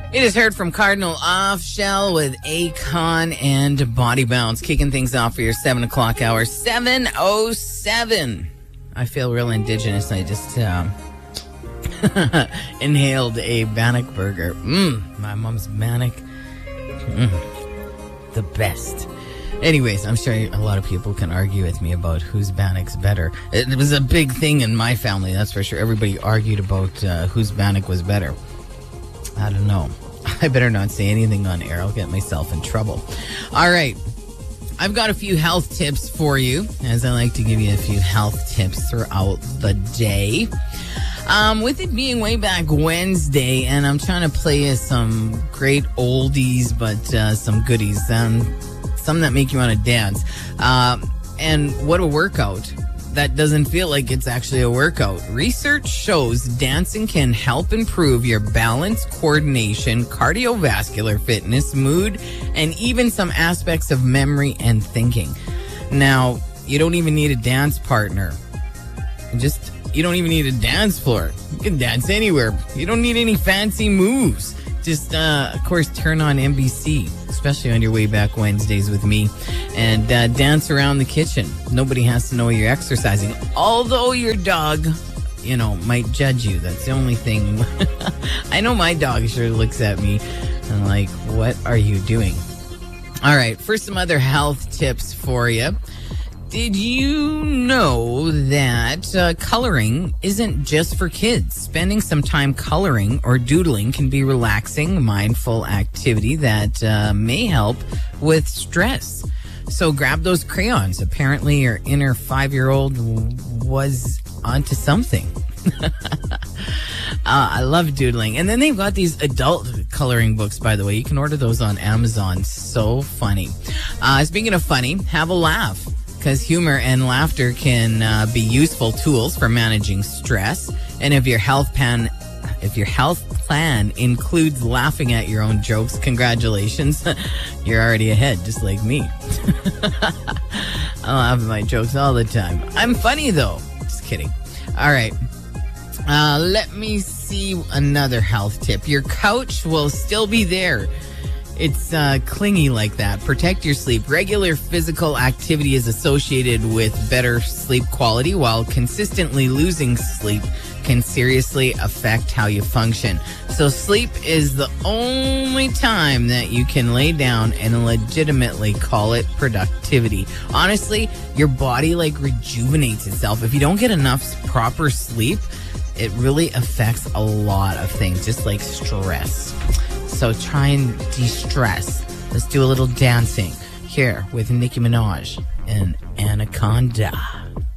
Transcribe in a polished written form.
It is heard from Cardinal Offshell with Akon and Body Bounce, kicking things off for your 7 o'clock hour. 7:07. I feel real indigenous. I just inhaled a Bannock burger. My mom's Bannock. The best. Anyways, I'm sure a lot of people can argue with me about whose Bannock's better. It was a big thing in my family, that's for sure. Everybody argued about whose Bannock was better. I don't know. I better not say anything on air. I'll get myself in trouble. All right. I've got a few health tips for you, as I like to give you a few health tips throughout the day. With it being way back Wednesday, and I'm trying to play you some great oldies, but some goodies, some that make you want to dance. And what a workout. That doesn't feel like it's actually a workout. Research shows dancing can help improve your balance, coordination, cardiovascular fitness, mood, and even some aspects of memory and thinking. Now, you don't even need a dance partner. You don't even need a dance floor. You can dance anywhere. You don't need any fancy moves. Just, of course, turn on NBC, especially on your way back Wednesdays with me, and dance around the kitchen. Nobody has to know you're exercising, although your dog, might judge you. That's the only thing. I know my dog sure looks at me and like, what are you doing? All right, for some other health tips for you. Did you know that coloring isn't just for kids? Spending some time coloring or doodling can be relaxing, mindful activity that may help with stress. So grab those crayons. Apparently your inner 5-year-old was onto something. I love doodling. And then they've got these adult coloring books, by the way. You can order those on Amazon. So funny. Speaking of funny, have a laugh. Because humor and laughter can be useful tools for managing stress. And if your health plan includes laughing at your own jokes, congratulations. You're already ahead, just like me. I laugh at my jokes all the time. I'm funny, though. Just kidding. All right. Let me see another health tip. Your couch will still be there. It's clingy like that. Protect your sleep. Regular physical activity is associated with better sleep quality, while consistently losing sleep can seriously affect how you function. So sleep is the only time that you can lay down and legitimately call it productivity. Honestly, your body rejuvenates itself. If you don't get enough proper sleep, it really affects a lot of things, just like stress. So try and de-stress. Let's do a little dancing here with Nicki Minaj and Anaconda.